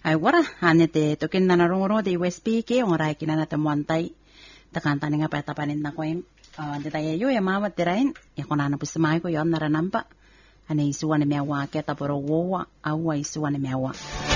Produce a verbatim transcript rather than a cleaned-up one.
Ai wara hane te tokin na narongoro de U S B ke ora kina na te montai tekan tani ngapa tapanin na koim de tayo yo ya mama terain ya kona na pusimai ko yon na nampa ane isuan mewa ke taporo wo awa isuan mewa